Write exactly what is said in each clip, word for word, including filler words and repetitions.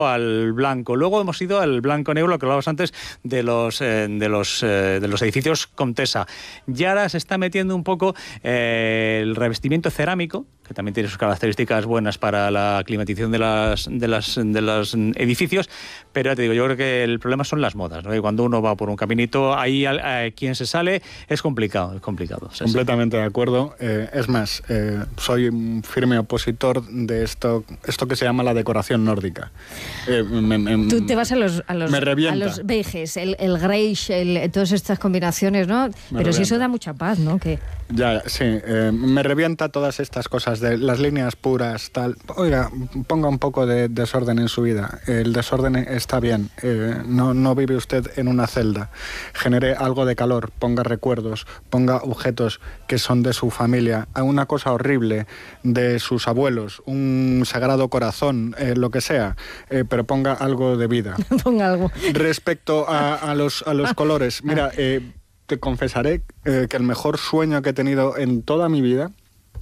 al blanco. Luego hemos ido al blanco-negro, lo que hablábamos antes de los eh, de los eh, de los edificios Comtesa. Y ahora se está metiendo un poco eh, el revestimiento cerámico, que también tiene sus características buenas para la climatización de las de las de los edificios, pero ya te digo, yo creo que el problema son las modas, ¿no? Y cuando uno va por un caminito, ahí eh, quien se sale es complicado, es complicado. O sea, completamente sí. De acuerdo. Eh, es más, eh, soy un firme opositor de esto, esto que se llama la decoración nórdica. Eh, me, me, Tú te vas a los a los, a los beiges, el, el greige, el, todas estas combinaciones, ¿no? Me Pero revienta. Si eso da mucha paz, ¿no? Que... Ya, sí. Eh, me revienta todas estas cosas de las líneas puras, tal. Oiga, ponga un poco de desorden en su vida. El desorden está bien. Eh, no, no vive usted en una celda. Genere algo de calor, ponga recuerdos, ponga objetos que son de su familia. Una cosa horrible de sus abuelos, un sagrado corazón, eh, lo que sea. Eh, pero ponga algo de vida. Ponga algo. Respecto a, a, los, a los colores, mira, eh, te confesaré eh, que el mejor sueño que he tenido en toda mi vida,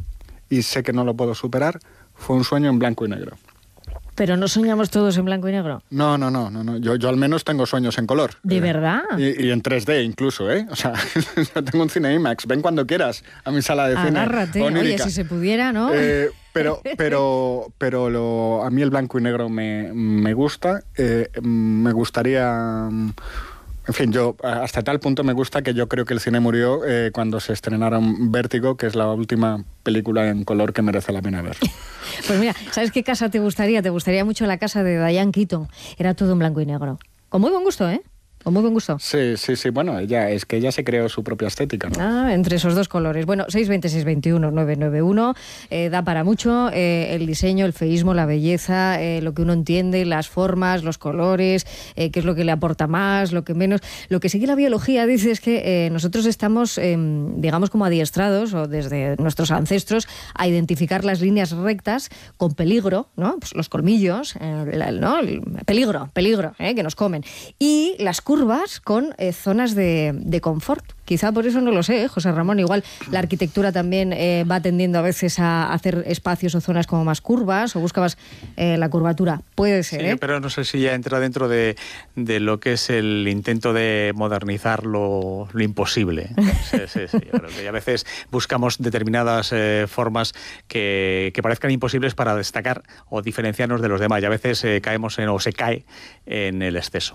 y sé que no lo puedo superar, fue un sueño en blanco y negro. ¿Pero no soñamos todos en blanco y negro? No, no, no, no, no. Yo, yo al menos tengo sueños en color. ¿De eh, verdad? Y, y en tres D incluso, ¿eh? O sea, yo tengo un cine IMAX. Ven cuando quieras a mi sala de cine. Agárrate. Oye, si se pudiera, ¿no? Eh, pero pero, pero lo, a mí el blanco y negro me, me gusta. Eh, me gustaría... En fin, yo hasta tal punto me gusta que yo creo que el cine murió eh, cuando se estrenaron Vértigo, que es la última película en color que merece la pena ver. Pues mira, ¿sabes qué casa te gustaría? Te gustaría mucho la casa de Diane Keaton. Era todo en blanco y negro. Con muy buen gusto, ¿eh? Con muy buen gusto. Sí, sí, sí. Bueno, ella es que ella se creó su propia estética, ¿no? Ah, entre esos dos colores. Bueno, seis veinte, seis veintiuno, nueve noventa y uno. Eh, da para mucho eh, el diseño, el feísmo, la belleza, eh, lo que uno entiende, las formas, los colores, eh, qué es lo que le aporta más, lo que menos. Lo que sí que la biología dice es que eh, nosotros estamos, eh, digamos, como adiestrados, o desde nuestros ancestros, a identificar las líneas rectas con peligro, ¿no? Pues los colmillos, eh, ¿no? El peligro, peligro, ¿eh? Que nos comen. Y las curvas con eh, zonas de, de confort. Quizá por eso no lo sé, ¿eh, José Ramón? Igual la arquitectura también eh, va tendiendo a veces a hacer espacios o zonas como más curvas, o busca más eh, la curvatura. Puede ser, sí, ¿eh? Pero no sé si ya entra dentro de, de lo que es el intento de modernizar lo, lo imposible. Sí, sí, sí. Yo creo que a veces buscamos determinadas eh, formas que, que parezcan imposibles para destacar o diferenciarnos de los demás. Y a veces eh, caemos en, o se cae en el exceso.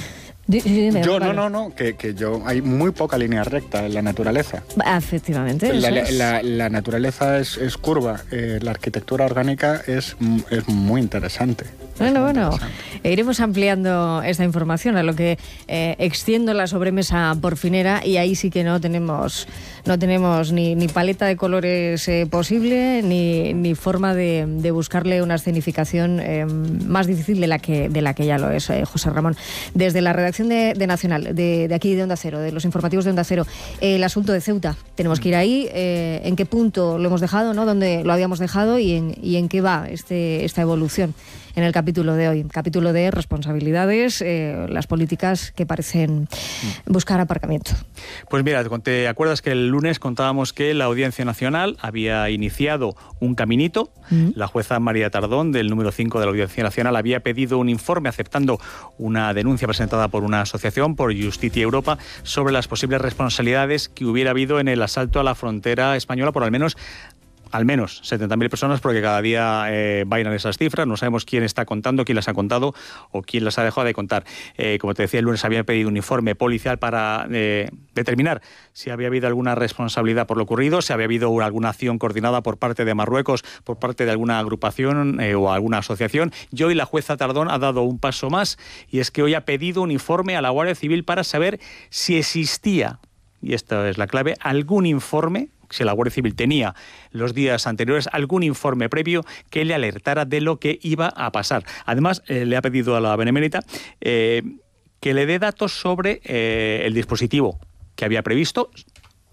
Dime, yo, vale. no, no, no, que, que yo hay muy poca línea recta en la naturaleza. Efectivamente. La, eso es. la, la naturaleza es, es curva, eh, la arquitectura orgánica es, es muy interesante. Bueno, bueno, iremos ampliando esta información a lo que eh, extiendo la sobremesa porfinera, y ahí sí que no tenemos no tenemos ni, ni paleta de colores eh, posible, ni, ni forma de, de buscarle una escenificación eh, más difícil de la que de la que ya lo es, eh, José Ramón. Desde la redacción de, de Nacional, de, de aquí de Onda Cero, de los informativos de Onda Cero, eh, el asunto de Ceuta, tenemos que ir ahí, eh, en qué punto lo hemos dejado, ¿no? Dónde lo habíamos dejado y en, y en qué va este, esta evolución. En el capítulo de hoy, capítulo de responsabilidades, eh, las políticas que parecen buscar aparcamiento. Pues mira, ¿te acuerdas que el lunes contábamos que la Audiencia Nacional había iniciado un caminito? Mm. La jueza María Tardón, del número cinco de la Audiencia Nacional, había pedido un informe aceptando una denuncia presentada por una asociación, por Justitia Europa, sobre las posibles responsabilidades que hubiera habido en el asalto a la frontera española por al menos al menos setenta mil personas, porque cada día eh, bailan esas cifras. No sabemos quién está contando, quién las ha contado o quién las ha dejado de contar. Eh, como te decía, el lunes había pedido un informe policial para eh, determinar si había habido alguna responsabilidad por lo ocurrido, si había habido alguna acción coordinada por parte de Marruecos, por parte de alguna agrupación eh, o alguna asociación. Y hoy la jueza Tardón ha dado un paso más, y es que hoy ha pedido un informe a la Guardia Civil para saber si existía, y esta es la clave, algún informe, si la Guardia Civil tenía los días anteriores algún informe previo que le alertara de lo que iba a pasar. Además, eh, le ha pedido a la Benemérita eh, que le dé datos sobre eh, el dispositivo que había previsto,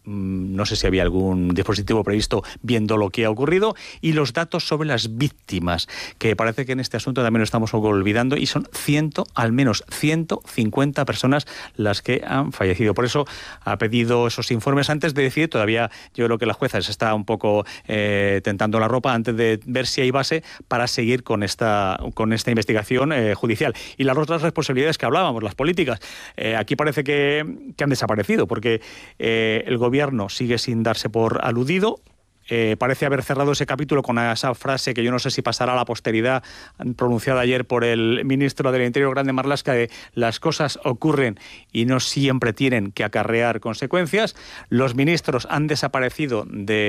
no sé si había algún dispositivo previsto viendo lo que ha ocurrido, y los datos sobre las víctimas, que parece que en este asunto también lo estamos olvidando, y son ciento, al menos ciento cincuenta personas las que han fallecido. Por eso ha pedido esos informes antes de decir, todavía yo creo que la jueza se está un poco eh, tentando la ropa antes de ver si hay base para seguir con esta, con esta investigación eh, judicial. Y las otras responsabilidades que hablábamos, las políticas, eh, aquí parece que, que han desaparecido, porque eh, el gobierno El gobierno sigue sin darse por aludido. Eh, parece haber cerrado ese capítulo con esa frase que yo no sé si pasará a la posteridad, pronunciada ayer por el ministro del Interior, Grande Marlaska, de las cosas ocurren y no siempre tienen que acarrear consecuencias. Los ministros han desaparecido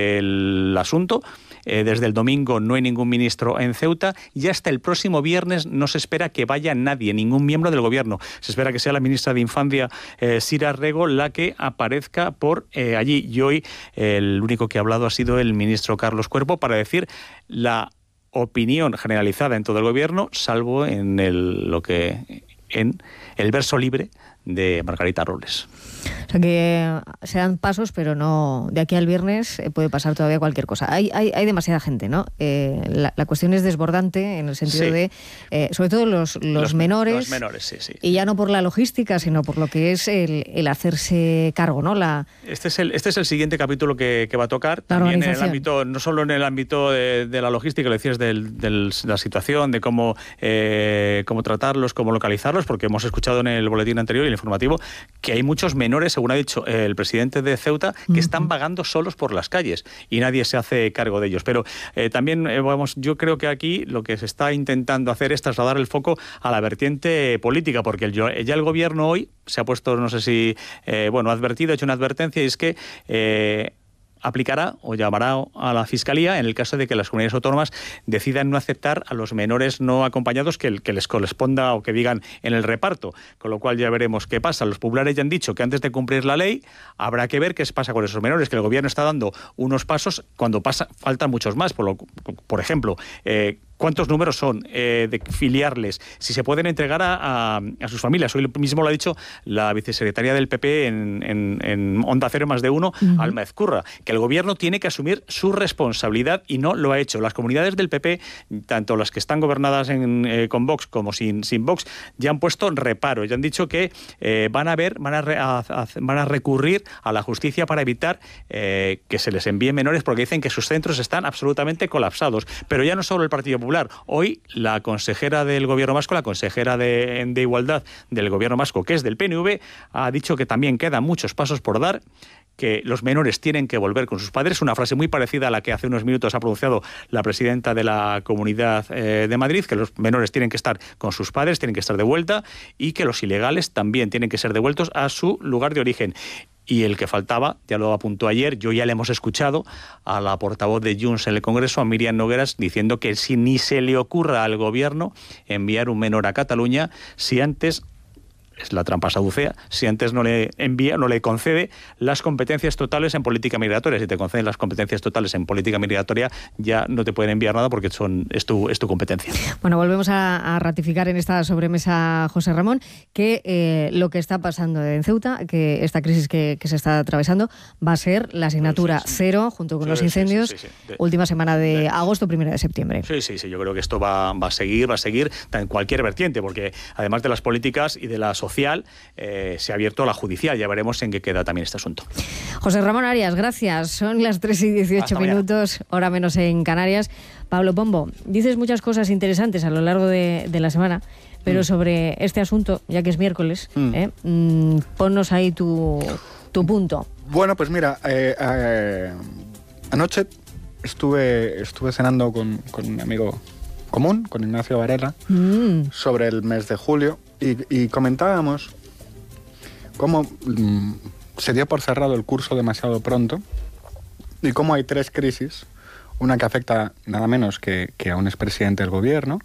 del asunto. Eh, desde el domingo no hay ningún ministro en Ceuta, y hasta el próximo viernes no se espera que vaya nadie, ningún miembro del gobierno. Se espera que sea la ministra de Infancia, eh, Sira Rego, la que aparezca por eh, allí. Y hoy eh, el único que ha hablado ha sido el ministro Carlos Cuerpo para decir la opinión generalizada en todo el gobierno, salvo en el, lo que en el verso libre de Margarita Robles. O sea que se dan pasos, pero no, de aquí al viernes puede pasar todavía cualquier cosa. Hay, hay, hay demasiada gente, ¿no? Eh, la, la cuestión es desbordante en el sentido sí. de, eh, sobre todo los, los, los menores. Los menores, sí, sí. Y ya no por la logística, sino por lo que es el, el hacerse cargo, ¿no? La, este, es el, este es el siguiente capítulo que, que va a tocar. También en el ámbito, no solo en el ámbito de, de la logística, lo decías, de la situación, de cómo, eh, cómo tratarlos, cómo localizarlos, porque hemos escuchado en el boletín anterior y el informativo que hay muchos menores, según ha dicho el presidente de Ceuta, que están vagando solos por las calles y nadie se hace cargo de ellos. Pero eh, también, eh, vamos, yo creo que aquí lo que se está intentando hacer es trasladar el foco a la vertiente política, porque el, ya el gobierno hoy se ha puesto, no sé si, eh, bueno, ha advertido, ha hecho una advertencia, y es que Eh, aplicará o llamará a la Fiscalía en el caso de que las comunidades autónomas decidan no aceptar a los menores no acompañados que, que les corresponda o que digan en el reparto, con lo cual ya veremos qué pasa. Los populares ya han dicho que antes de cumplir la ley habrá que ver qué pasa con esos menores, que el gobierno está dando unos pasos cuando pasa, faltan muchos más. Por, lo, por ejemplo, eh, ¿cuántos números son eh, de filiarles? Si se pueden entregar a, a, a sus familias. Hoy mismo lo ha dicho la vicesecretaria del P P en, en, en Onda Cero más de uno, uh-huh. Alma Ezcurra, que el gobierno tiene que asumir su responsabilidad y no lo ha hecho. Las comunidades del P P, tanto las que están gobernadas en, eh, con Vox como sin, sin Vox, ya han puesto reparo, ya han dicho que eh, van a ver, van a, re, a, a, van a recurrir a la justicia para evitar eh, que se les envíen menores, porque dicen que sus centros están absolutamente colapsados. Pero ya no solo el Partido Popular. Hoy la consejera del gobierno vasco, la consejera de, de Igualdad del gobierno vasco, que es del P N V, ha dicho que también quedan muchos pasos por dar, que los menores tienen que volver con sus padres, una frase muy parecida a la que hace unos minutos ha pronunciado la presidenta de la Comunidad eh, de Madrid, que los menores tienen que estar con sus padres, tienen que estar de vuelta, y que los ilegales también tienen que ser devueltos a su lugar de origen. Y el que faltaba, ya lo apuntó ayer, yo ya le hemos escuchado a la portavoz de Junts en el Congreso, a Míriam Nogueras, diciendo que si ni se le ocurra al gobierno enviar un menor a Cataluña, si antes, es la trampa saducea, si antes no le envía, no le concede las competencias totales en política migratoria. Si te conceden las competencias totales en política migratoria, ya no te pueden enviar nada porque son, es, tu, es tu competencia. Bueno, volvemos a, a ratificar en esta sobremesa, José Ramón, que eh, lo que está pasando en Ceuta, que esta crisis que, que se está atravesando, va a ser la asignatura sí, sí. cero, junto con sí, los incendios, sí, sí, sí, sí. De, última semana de, de agosto, primera de septiembre. Sí, sí, sí, yo creo que esto va, va a seguir, va a seguir en cualquier vertiente, porque además de las políticas y de las social, eh, se ha abierto la judicial. Ya veremos en qué queda también este asunto. José Ramón Arias, gracias. Son las tres y dieciocho minutos, hora menos en Canarias. Pablo Pombo, dices muchas cosas interesantes a lo largo de, de la semana, pero mm. sobre este asunto, ya que es miércoles, mm. ¿eh? mm, ponnos ahí tu, tu punto. Bueno, pues mira, eh, eh, anoche estuve, estuve cenando con, con un amigo común, con Ignacio Varela, mm. sobre el mes de julio. Y, y comentábamos cómo mmm, se dio por cerrado el curso demasiado pronto y cómo hay tres crisis, una que afecta nada menos que, que a un expresidente del gobierno,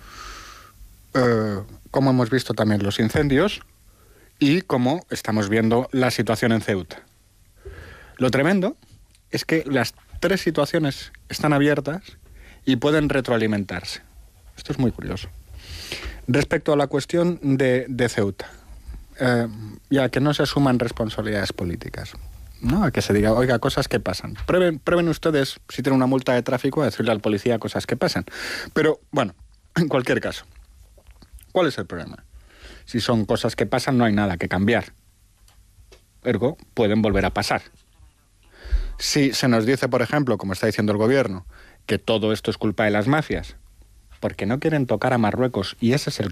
eh, cómo hemos visto también los incendios y cómo estamos viendo la situación en Ceuta. Lo tremendo es que las tres situaciones están abiertas y pueden retroalimentarse. Esto es muy curioso. Respecto a la cuestión de, de Ceuta, eh, ya que no se asuman responsabilidades políticas. ¿no? A que se diga, oiga, cosas que pasan. Prueben, prueben ustedes, si tienen una multa de tráfico, a decirle al policía cosas que pasan. Pero, bueno, en cualquier caso, ¿cuál es el problema? Si son cosas que pasan, no hay nada que cambiar. Ergo, pueden volver a pasar. Si se nos dice, por ejemplo, como está diciendo el gobierno, que todo esto es culpa de las mafias, porque no quieren tocar a Marruecos, y ese es el